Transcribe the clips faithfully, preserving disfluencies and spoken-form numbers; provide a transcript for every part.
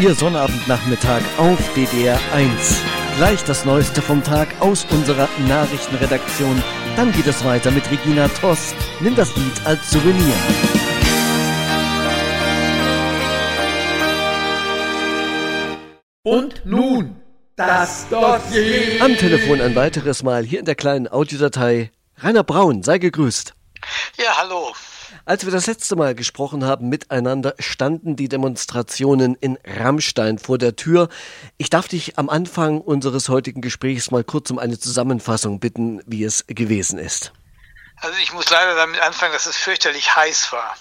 Ihr Sonnabendnachmittag auf D D R eins. Gleich das Neueste vom Tag aus unserer Nachrichtenredaktion. Dann geht es weiter mit Regina Toss. Nimm das Lied als Souvenir. Und nun das Dossier. Am Telefon ein weiteres Mal hier in der kleinen Audiodatei. Rainer Braun, sei gegrüßt. Ja, hallo. Als wir das letzte Mal gesprochen haben miteinander, standen die Demonstrationen in Rammstein vor der Tür. Ich darf dich am Anfang unseres heutigen Gesprächs mal kurz um eine Zusammenfassung bitten, wie es gewesen ist. Also ich muss leider damit anfangen, dass es fürchterlich heiß war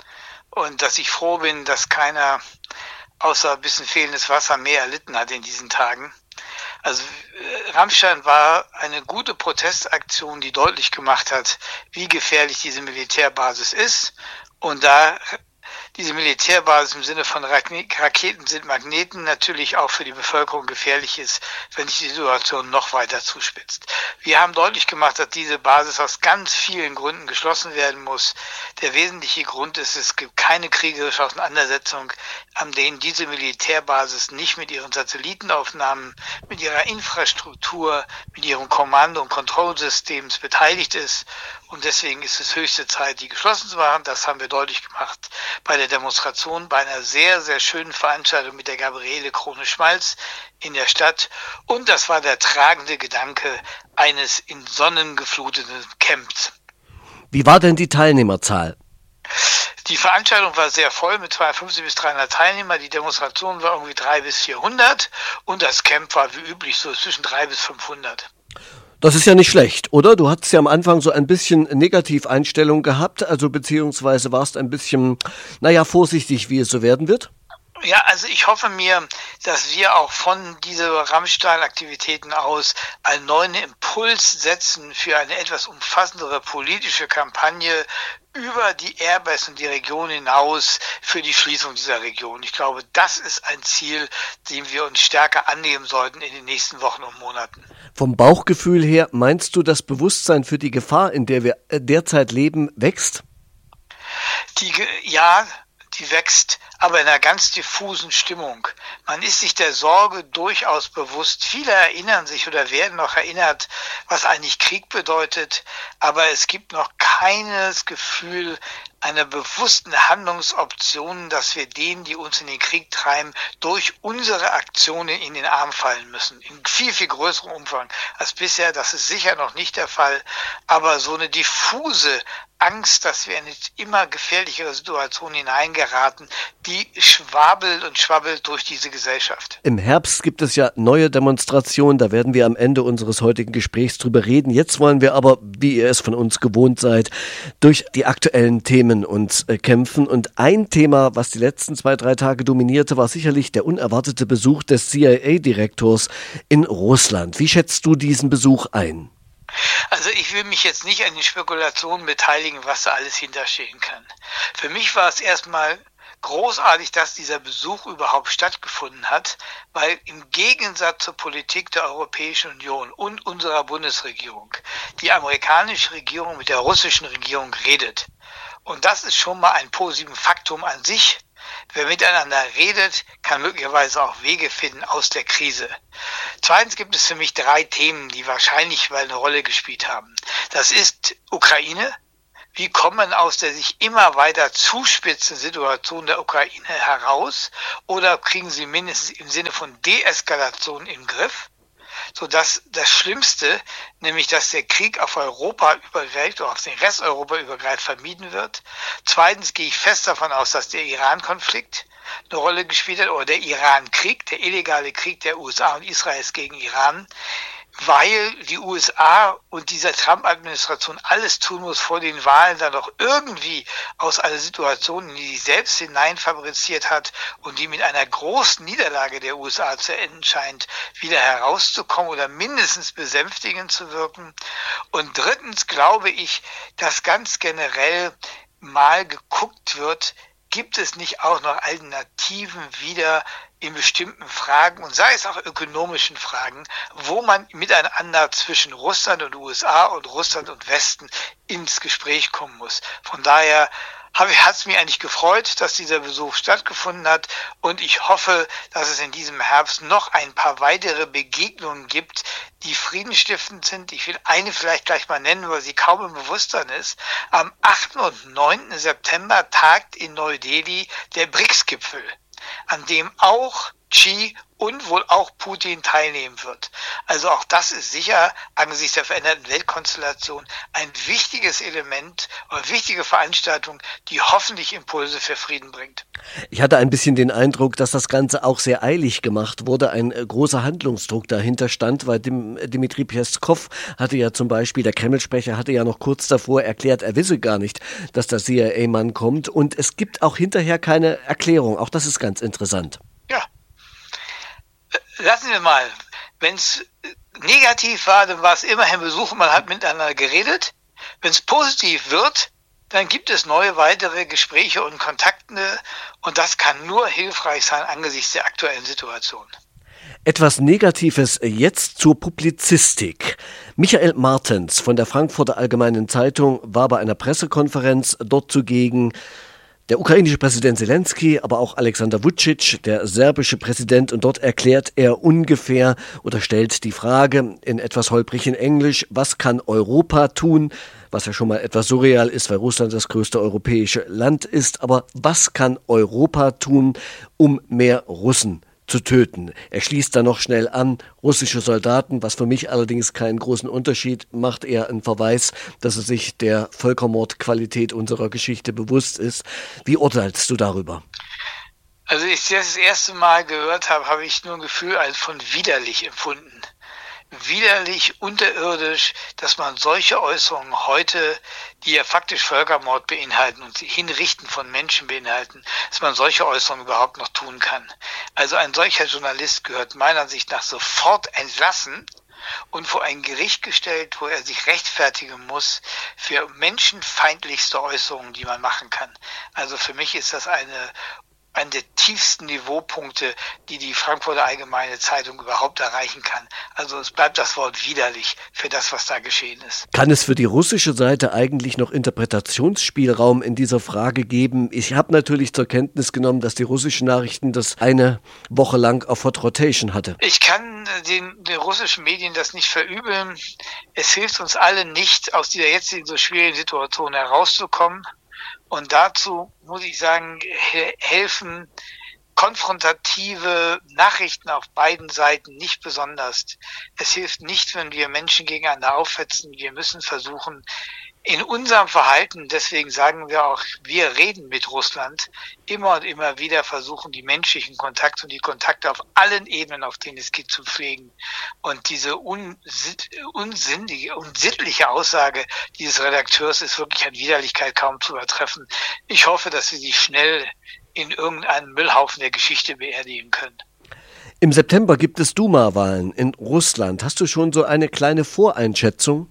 und dass ich froh bin, dass keiner außer ein bisschen fehlendes Wasser mehr erlitten hat in diesen Tagen. Also Rammstein war eine gute Protestaktion, die deutlich gemacht hat, wie gefährlich diese Militärbasis ist. Und da diese Militärbasis im Sinne von Raketen sind Magneten natürlich auch für die Bevölkerung gefährlich ist, wenn sich die Situation noch weiter zuspitzt. Wir haben deutlich gemacht, dass diese Basis aus ganz vielen Gründen geschlossen werden muss. Der wesentliche Grund ist, es gibt keine kriegerische Auseinandersetzung, an denen diese Militärbasis nicht mit ihren Satellitenaufnahmen, mit ihrer Infrastruktur, mit ihrem Kommando- und Kontrollsystems beteiligt ist. Und deswegen ist es höchste Zeit, die geschlossen zu machen. Das haben wir deutlich gemacht bei der Demonstration, bei einer sehr, sehr schönen Veranstaltung mit der Gabriele Krone-Schmalz in der Stadt. Und das war der tragende Gedanke eines in Sonnen gefluteten Camps. Wie war denn die Teilnehmerzahl? Die Veranstaltung war sehr voll mit zweihundertfünfzig bis dreihundert Teilnehmer. Die Demonstration war irgendwie dreihundert bis vierhundert und das Camp war wie üblich so zwischen dreihundert bis fünfhundert. Das ist ja nicht schlecht, oder? Du hattest ja am Anfang so ein bisschen Negativeinstellung gehabt, also beziehungsweise warst ein bisschen, naja, vorsichtig, wie es so werden wird. Ja, also ich hoffe mir, dass wir auch von dieser Rammstein-Aktivitäten aus einen neuen Impuls setzen für eine etwas umfassendere politische Kampagne über die Airbase und die Region hinaus für die Schließung dieser Region. Ich glaube, das ist ein Ziel, dem wir uns stärker annehmen sollten in den nächsten Wochen und Monaten. Vom Bauchgefühl her, meinst du, das Bewusstsein für die Gefahr, in der wir derzeit leben, wächst? Die, ja, die wächst, aber in einer ganz diffusen Stimmung. Man ist sich der Sorge durchaus bewusst. Viele erinnern sich oder werden noch erinnert, was eigentlich Krieg bedeutet, aber es gibt noch keines Gefühl einer bewussten Handlungsoption, dass wir denen, die uns in den Krieg treiben, durch unsere Aktionen in den Arm fallen müssen. In viel, viel größerem Umfang als bisher. Das ist sicher noch nicht der Fall, aber so eine diffuse Angst, dass wir in eine immer gefährlichere Situation hineingeraten, die schwabelt und schwabbelt durch diese Gesellschaft. Im Herbst gibt es ja neue Demonstrationen, da werden wir am Ende unseres heutigen Gesprächs drüber reden. Jetzt wollen wir aber, wie ihr es von uns gewohnt seid, durch die aktuellen Themen uns äh, kämpfen. Und ein Thema, was die letzten zwei, drei Tage dominierte, war sicherlich der unerwartete Besuch des C I A-Direktors in Russland. Wie schätzt du diesen Besuch ein? Also ich will mich jetzt nicht an den Spekulationen beteiligen, was da alles hinterstehen kann. Für mich war es erstmal großartig, dass dieser Besuch überhaupt stattgefunden hat, weil im Gegensatz zur Politik der Europäischen Union und unserer Bundesregierung die amerikanische Regierung mit der russischen Regierung redet. Und das ist schon mal ein positives Faktum an sich. Wer miteinander redet, kann möglicherweise auch Wege finden aus der Krise. Zweitens gibt es für mich drei Themen, die wahrscheinlich mal eine Rolle gespielt haben. Das ist Ukraine. Wie kommt man aus der sich immer weiter zuspitzenden Situation der Ukraine heraus? Oder kriegen sie mindestens im Sinne von Deeskalation im Griff? Sodass das Schlimmste, nämlich dass der Krieg auf Europa übergreift oder auf den Rest Europa übergreift, vermieden wird. Zweitens gehe ich fest davon aus, dass der Iran-Konflikt eine Rolle gespielt hat oder der Iran-Krieg, der illegale Krieg der U S A und Israels gegen Iran, weil die U S A und dieser Trump-Administration alles tun muss, vor den Wahlen dann noch irgendwie aus einer Situation, in die sie selbst hinein fabriziert hat und die mit einer großen Niederlage der U S A zu enden scheint, wieder herauszukommen oder mindestens besänftigend zu wirken. Und drittens glaube ich, dass ganz generell mal geguckt wird, gibt es nicht auch noch Alternativen wieder in bestimmten Fragen und sei es auch ökonomischen Fragen, wo man miteinander zwischen Russland und U S A und Russland und Westen ins Gespräch kommen muss. Von daher hat es mich eigentlich gefreut, dass dieser Besuch stattgefunden hat, und ich hoffe, dass es in diesem Herbst noch ein paar weitere Begegnungen gibt, die friedensstiftend sind. Ich will eine vielleicht gleich mal nennen, weil sie kaum im Bewusstsein ist. Am achten und neunten September tagt in Neu-Delhi der BRICS-Gipfel, an dem auch Xi und wohl auch Putin teilnehmen wird. Also auch das ist sicher angesichts der veränderten Weltkonstellation ein wichtiges Element oder wichtige Veranstaltung, die hoffentlich Impulse für Frieden bringt. Ich hatte ein bisschen den Eindruck, dass das Ganze auch sehr eilig gemacht wurde, ein äh, großer Handlungsdruck dahinter stand, weil Dim, Dmitri Peskov hatte ja zum Beispiel, der Kreml-Sprecher hatte ja noch kurz davor erklärt, er wisse gar nicht, dass der C I A-Mann kommt, und es gibt auch hinterher keine Erklärung. Auch das ist ganz interessant. Ja. Lassen wir mal, wenn es negativ war, dann war es immerhin Besuch, man hat miteinander geredet. Wenn es positiv wird, dann gibt es neue weitere Gespräche und Kontakte, und das kann nur hilfreich sein angesichts der aktuellen Situation. Etwas Negatives jetzt zur Publizistik. Michael Martens von der Frankfurter Allgemeinen Zeitung war bei einer Pressekonferenz dort zugegen. Der ukrainische Präsident Zelensky, aber auch Alexander Vučić, der serbische Präsident, und dort erklärt er ungefähr oder stellt die Frage in etwas holprigen Englisch, was kann Europa tun, was ja schon mal etwas surreal ist, weil Russland das größte europäische Land ist, aber was kann Europa tun, um mehr Russen zu töten? Er schließt da noch schnell an, russische Soldaten, was für mich allerdings keinen großen Unterschied macht, eher ein Verweis, dass er sich der Völkermordqualität unserer Geschichte bewusst ist. Wie urteilst du darüber? Also ich das erste Mal gehört habe, habe ich nur ein Gefühl als von widerlich empfunden. Widerlich, unterirdisch, dass man solche Äußerungen heute, die ja faktisch Völkermord beinhalten und Hinrichten von Menschen beinhalten, dass man solche Äußerungen überhaupt noch tun kann. Also ein solcher Journalist gehört meiner Ansicht nach sofort entlassen und vor ein Gericht gestellt, wo er sich rechtfertigen muss für menschenfeindlichste Äußerungen, die man machen kann. Also für mich ist das eine Ein der tiefsten Niveaupunkte, die die Frankfurter Allgemeine Zeitung überhaupt erreichen kann. Also es bleibt das Wort widerlich für das, was da geschehen ist. Kann es für die russische Seite eigentlich noch Interpretationsspielraum in dieser Frage geben? Ich habe natürlich zur Kenntnis genommen, dass die russischen Nachrichten das eine Woche lang auf Hot Rotation hatte. Ich kann den, den russischen Medien das nicht verübeln. Es hilft uns alle nicht, aus dieser jetzigen so schwierigen Situation herauszukommen. Und dazu muss ich sagen, helfen konfrontative Nachrichten auf beiden Seiten nicht besonders. Es hilft nicht, wenn wir Menschen gegeneinander aufhetzen. Wir müssen versuchen, in unserem Verhalten, deswegen sagen wir auch, wir reden mit Russland, immer und immer wieder versuchen, die menschlichen Kontakte und die Kontakte auf allen Ebenen, auf denen es geht, zu pflegen. Und diese unsinnige, unsittliche Aussage dieses Redakteurs ist wirklich an Widerlichkeit kaum zu übertreffen. Ich hoffe, dass wir sie schnell in irgendeinen Müllhaufen der Geschichte beerdigen können. Im September gibt es Duma-Wahlen in Russland. Hast du schon so eine kleine Voreinschätzung?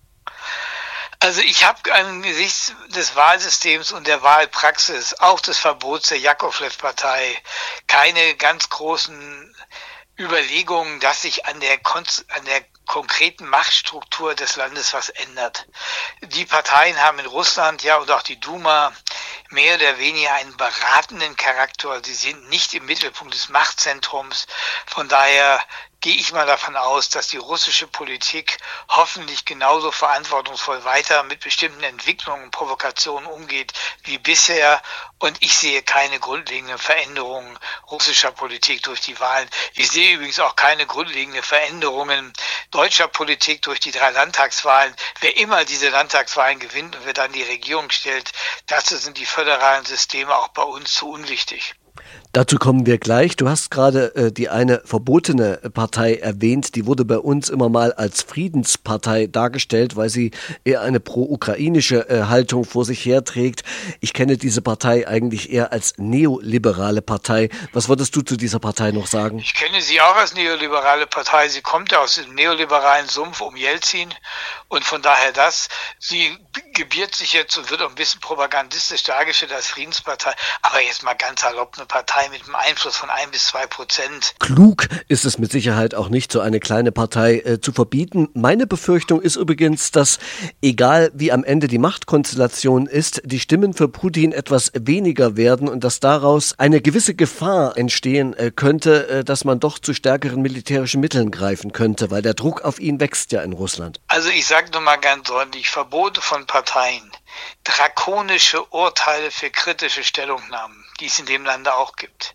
Also ich habe angesichts des Wahlsystems und der Wahlpraxis, auch des Verbots der Jakovlev-Partei, keine ganz großen Überlegungen, dass sich an der, an der konkreten Machtstruktur des Landes was ändert. Die Parteien haben in Russland, ja, und auch die Duma, mehr oder weniger einen beratenden Charakter. Sie sind nicht im Mittelpunkt des Machtzentrums. Von daher gehe ich mal davon aus, dass die russische Politik hoffentlich genauso verantwortungsvoll weiter mit bestimmten Entwicklungen und Provokationen umgeht wie bisher. Und ich sehe keine grundlegende Veränderungen russischer Politik durch die Wahlen. Ich sehe übrigens auch keine grundlegende Veränderungen deutscher Politik durch die drei Landtagswahlen. Wer immer diese Landtagswahlen gewinnt und wer dann die Regierung stellt, dazu sind die föderalen Systeme auch bei uns zu unwichtig. Dazu kommen wir gleich. Du hast gerade äh, die eine verbotene Partei erwähnt. Die wurde bei uns immer mal als Friedenspartei dargestellt, weil sie eher eine pro-ukrainische äh, Haltung vor sich herträgt. Ich kenne diese Partei eigentlich eher als neoliberale Partei. Was würdest du zu dieser Partei noch sagen? Ich kenne sie auch als neoliberale Partei. Sie kommt ja aus dem neoliberalen Sumpf um Jelzin und von daher das. Sie gebiert sich jetzt und wird auch ein bisschen propagandistisch dargestellt als Friedenspartei. Aber jetzt mal ganz salopp, eine Partei mit einem Einfluss von ein bis zwei Prozent. Klug ist es mit Sicherheit auch nicht, so eine kleine Partei äh, zu verbieten. Meine Befürchtung ist übrigens, dass, egal wie am Ende die Machtkonstellation ist, die Stimmen für Putin etwas weniger werden und dass daraus eine gewisse Gefahr entstehen äh, könnte, äh, dass man doch zu stärkeren militärischen Mitteln greifen könnte, weil der Druck auf ihn wächst ja in Russland. Also ich sage nur mal ganz deutlich, Verbote von Parteien, drakonische Urteile für kritische Stellungnahmen, die es in dem Lande auch gibt.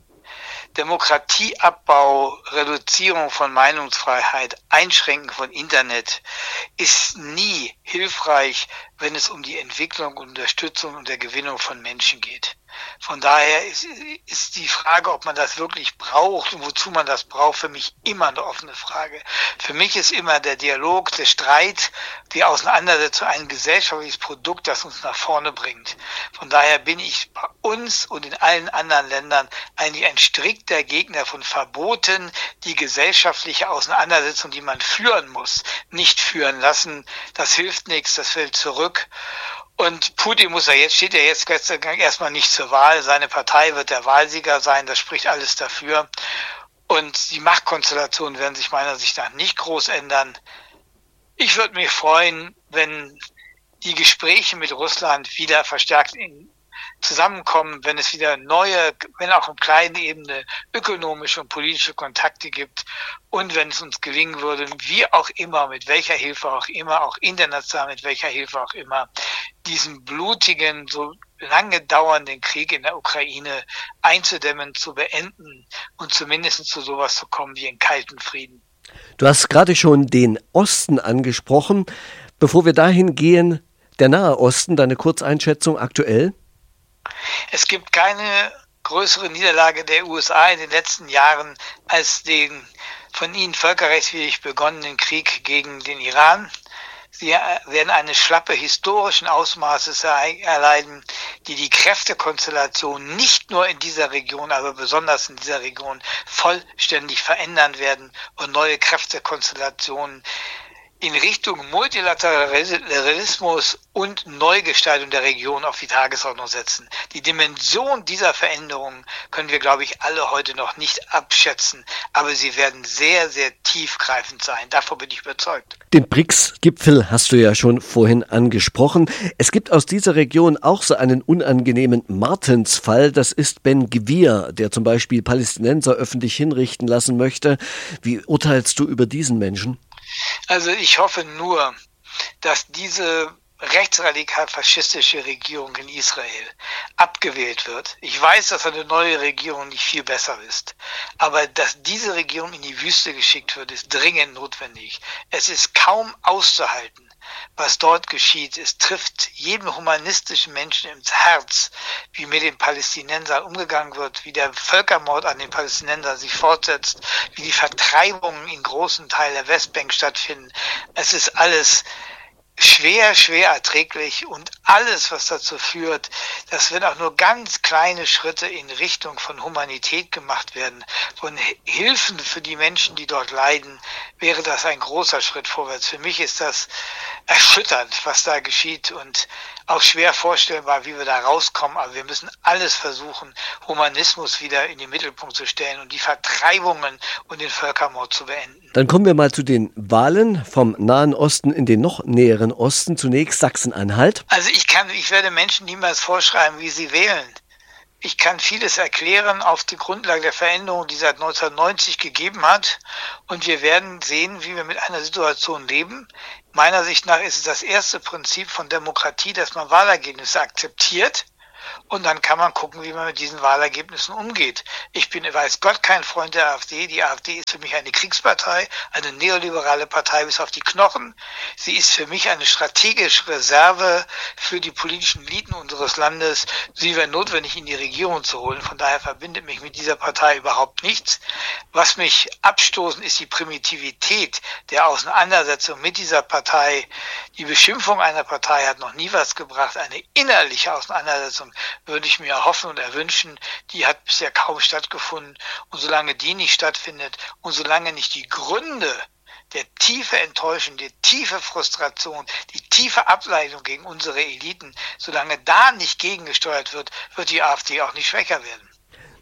Demokratieabbau, Reduzierung von Meinungsfreiheit, Einschränken von Internet ist nie hilfreich, wenn es um die Entwicklung, Unterstützung und der Gewinnung von Menschen geht. Von daher ist, ist die Frage, ob man das wirklich braucht und wozu man das braucht, für mich immer eine offene Frage. Für mich ist immer der Dialog, der Streit, die Auseinandersetzung ein gesellschaftliches Produkt, das uns nach vorne bringt. Von daher bin ich bei uns und in allen anderen Ländern eigentlich ein strikter Gegner von Verboten, die gesellschaftliche Auseinandersetzung, die man führen muss, nicht führen lassen. Das hilft nichts, das fällt zurück. Und Putin muss ja jetzt, steht ja jetzt erstmal nicht zur Wahl. Seine Partei wird der Wahlsieger sein, das spricht alles dafür. Und die Machtkonstellationen werden sich meiner Sicht nach nicht groß ändern. Ich würde mich freuen, wenn die Gespräche mit Russland wieder verstärkt in zusammenkommen, wenn es wieder neue, wenn auch auf kleiner Ebene ökonomische und politische Kontakte gibt und wenn es uns gelingen würde, wie auch immer, mit welcher Hilfe auch immer, auch international mit welcher Hilfe auch immer, diesen blutigen, so lange dauernden Krieg in der Ukraine einzudämmen, zu beenden und zumindest zu sowas zu kommen wie einen kalten Frieden. Du hast gerade schon den Osten angesprochen. Bevor wir dahin gehen, der Nahe Osten, deine Kurzeinschätzung aktuell? Es gibt keine größere Niederlage der U S A in den letzten Jahren als den von ihnen völkerrechtswidrig begonnenen Krieg gegen den Iran. Sie werden eine Schlappe historischen Ausmaßes erleiden, die die Kräftekonstellation nicht nur in dieser Region, aber besonders in dieser Region vollständig verändern werden und neue Kräftekonstellationen in Richtung Multilateralismus und Neugestaltung der Region auf die Tagesordnung setzen. Die Dimension dieser Veränderungen können wir, glaube ich, alle heute noch nicht abschätzen, aber sie werden sehr, sehr tiefgreifend sein. Davon bin ich überzeugt. Den B R I C S-Gipfel hast du ja schon vorhin angesprochen. Es gibt aus dieser Region auch so einen unangenehmen Martensfall. Das ist Ben Gvir, der zum Beispiel Palästinenser öffentlich hinrichten lassen möchte. Wie urteilst du über diesen Menschen? Also ich hoffe nur, dass diese rechtsradikal-faschistische Regierung in Israel abgewählt wird. Ich weiß, dass eine neue Regierung nicht viel besser ist, aber dass diese Regierung in die Wüste geschickt wird, ist dringend notwendig. Es ist kaum auszuhalten, was dort geschieht. Es trifft jeden humanistischen Menschen ins Herz, wie mit den Palästinensern umgegangen wird, wie der Völkermord an den Palästinensern sich fortsetzt, wie die Vertreibungen in großen Teilen der Westbank stattfinden. Es ist alles schwer, schwer erträglich und alles, was dazu führt, dass wenn auch nur ganz kleine Schritte in Richtung von Humanität gemacht werden, von Hilfen für die Menschen, die dort leiden, wäre das ein großer Schritt vorwärts. Für mich ist das erschütternd, was da geschieht und auch schwer vorstellbar, wie wir da rauskommen, aber wir müssen alles versuchen, Humanismus wieder in den Mittelpunkt zu stellen und die Vertreibungen und den Völkermord zu beenden. Dann kommen wir mal zu den Wahlen vom Nahen Osten in den noch näheren Osten. Zunächst Sachsen-Anhalt. Also ich kann, ich werde Menschen niemals vorschreiben, wie sie wählen. Ich kann vieles erklären auf die Grundlage der Veränderung, die es seit neunzehnhundertneunzig gegeben hat. Und wir werden sehen, wie wir mit einer Situation leben. Meiner Sicht nach ist es das erste Prinzip von Demokratie, dass man Wahlergebnisse akzeptiert. Und dann kann man gucken, wie man mit diesen Wahlergebnissen umgeht. Ich bin, weiß Gott, kein Freund der AfD. Die AfD ist für mich eine Kriegspartei, eine neoliberale Partei bis auf die Knochen. Sie ist für mich eine strategische Reserve für die politischen Eliten unseres Landes. Sie wäre notwendig, in die Regierung zu holen. Von daher verbindet mich mit dieser Partei überhaupt nichts. Was mich abstoßen, ist die Primitivität der Auseinandersetzung mit dieser Partei. Die Beschimpfung einer Partei hat noch nie was gebracht. Eine innerliche Auseinandersetzung würde ich mir erhoffen und erwünschen, die hat bisher kaum stattgefunden. Und solange die nicht stattfindet und solange nicht die Gründe der tiefe Enttäuschung, die tiefe Frustration, die tiefe Ableitung gegen unsere Eliten, solange da nicht gegengesteuert wird, wird die AfD auch nicht schwächer werden.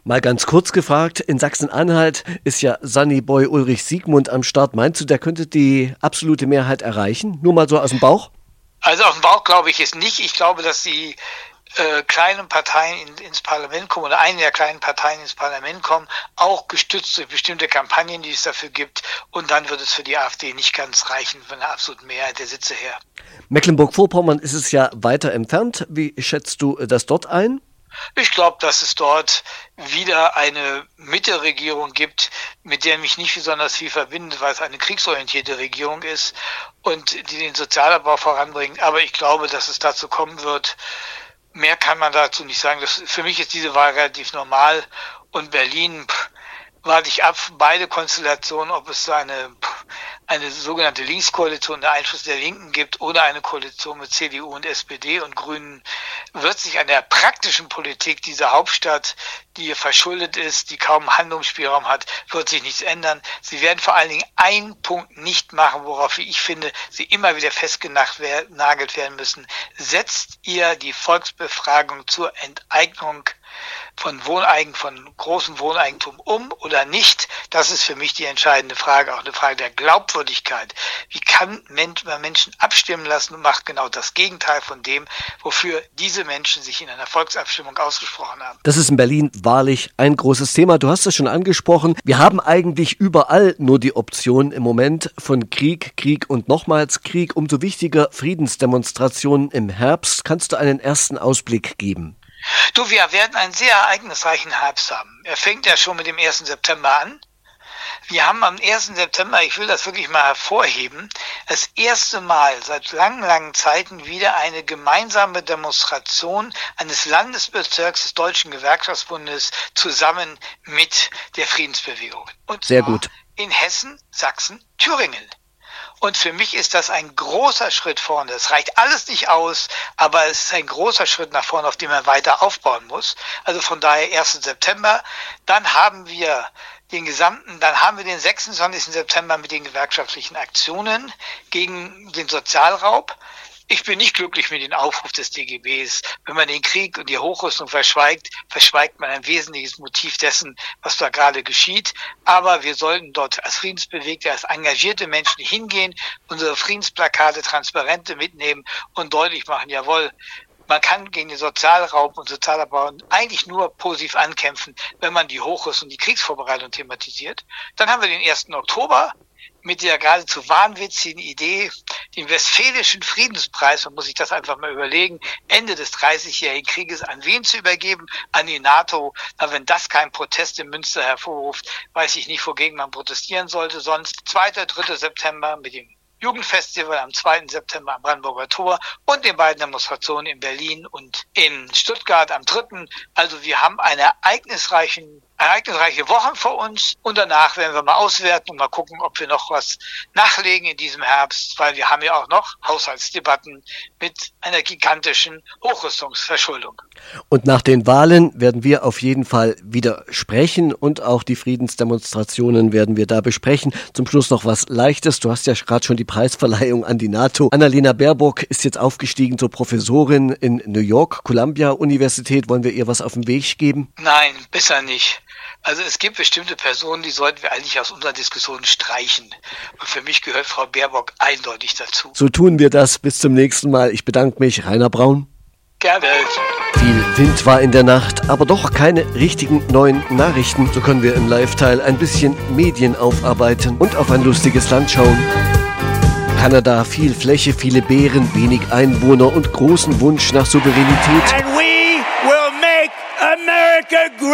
Mal ganz kurz gefragt, in Sachsen-Anhalt ist ja Sunnyboy Ulrich Siegmund am Start. Meinst du, der könnte die absolute Mehrheit erreichen? Nur mal so aus dem Bauch? Also aus dem Bauch glaube ich es nicht. Ich glaube, dass die äh, kleinen Parteien in, ins Parlament kommen oder eine der kleinen Parteien ins Parlament kommen, auch gestützt durch bestimmte Kampagnen, die es dafür gibt. Und dann wird es für die AfD nicht ganz reichen von der absoluten Mehrheit der Sitze her. Mecklenburg-Vorpommern ist es ja weiter entfernt. Wie schätzt du das dort ein? Ich glaube, dass es dort wieder eine Mitte-Regierung gibt, mit der mich nicht besonders viel verbindet, weil es eine kriegsorientierte Regierung ist und die den Sozialabbau voranbringt. Aber ich glaube, dass es dazu kommen wird. Mehr kann man dazu nicht sagen. Das, für mich ist diese Wahl relativ normal. Und Berlin, pff, warte ich ab, beide Konstellationen, ob es so eine, eine sogenannte Linkskoalition, der Einfluss der Linken gibt oder eine Koalition mit C D U und S P D und Grünen, wird sich an der praktischen Politik dieser Hauptstadt, die hier verschuldet ist, die kaum Handlungsspielraum hat, wird sich nichts ändern. Sie werden vor allen Dingen einen Punkt nicht machen, worauf, wie ich finde, sie immer wieder festgenagelt werden müssen. Setzt ihr die Volksbefragung zur Enteignung von Wohneigen, von großem Wohneigentum um oder nicht? Das ist für mich die entscheidende Frage, auch eine Frage der Glaubwürdigkeit. Wie kann man Menschen abstimmen lassen und macht genau das Gegenteil von dem, wofür diese Menschen sich in einer Volksabstimmung ausgesprochen haben? Das ist in Berlin wahrlich ein großes Thema. Du hast es schon angesprochen. Wir haben eigentlich überall nur die Option im Moment von Krieg, Krieg und nochmals Krieg. Umso wichtiger Friedensdemonstrationen im Herbst. Kannst du einen ersten Ausblick geben? Du, wir werden einen sehr ereignisreichen Herbst haben. Er fängt ja schon mit dem ersten September an. Wir haben am ersten September, ich will das wirklich mal hervorheben, das erste Mal seit langen, langen Zeiten wieder eine gemeinsame Demonstration eines Landesbezirks des Deutschen Gewerkschaftsbundes zusammen mit der Friedensbewegung. Und sehr gut. In Hessen, Sachsen, Thüringen. Und für mich ist das ein großer Schritt vorne. Es reicht alles nicht aus, aber es ist ein großer Schritt nach vorne, auf dem man weiter aufbauen muss. Also von daher ersten September. Dann haben wir den gesamten, dann haben wir den sechsundzwanzigsten September mit den gewerkschaftlichen Aktionen gegen den Sozialraub. Ich bin nicht glücklich mit dem Aufruf des D G Bs. Wenn man den Krieg und die Hochrüstung verschweigt, verschweigt man ein wesentliches Motiv dessen, was da gerade geschieht. Aber wir sollten dort als Friedensbewegte, als engagierte Menschen hingehen, unsere Friedensplakate, Transparente mitnehmen und deutlich machen, jawohl, man kann gegen den Sozialraub und Sozialabbau eigentlich nur positiv ankämpfen, wenn man die Hochrüstung und die Kriegsvorbereitung thematisiert. Dann haben wir den ersten Oktober. Mit der geradezu wahnwitzigen Idee, den Westfälischen Friedenspreis, man muss sich das einfach mal überlegen, Ende des dreißigjährigen Krieges an wen zu übergeben? An die NATO. Na, wenn das kein Protest in Münster hervorruft, weiß ich nicht, wogegen man protestieren sollte. Sonst zweiter, dritter September mit dem Jugendfestival am zweiten September am Brandenburger Tor und den beiden Demonstrationen in Berlin und in Stuttgart am dritten Also wir haben eine ereignisreichen ereignisreiche Wochen vor uns und danach werden wir mal auswerten und mal gucken, ob wir noch was nachlegen in diesem Herbst, weil wir haben ja auch noch Haushaltsdebatten mit einer gigantischen Hochrüstungsverschuldung. Und nach den Wahlen werden wir auf jeden Fall wieder sprechen und auch die Friedensdemonstrationen werden wir da besprechen. Zum Schluss noch was Leichtes. Du hast ja gerade schon die Preisverleihung an die NATO. Annalena Baerbock ist jetzt aufgestiegen zur Professorin in New York, Columbia Universität. Wollen wir ihr was auf den Weg geben? Nein, besser nicht. Also es gibt bestimmte Personen, die sollten wir eigentlich aus unserer Diskussion streichen. Und für mich gehört Frau Baerbock eindeutig dazu. So tun wir das. Bis zum nächsten Mal. Ich bedanke mich. Rainer Braun. Gerne. Viel Wind war in der Nacht, aber doch keine richtigen neuen Nachrichten. So können wir im Live-Teil ein bisschen Medien aufarbeiten und auf ein lustiges Land schauen. Kanada, viel Fläche, viele Bären, wenig Einwohner und großen Wunsch nach Souveränität.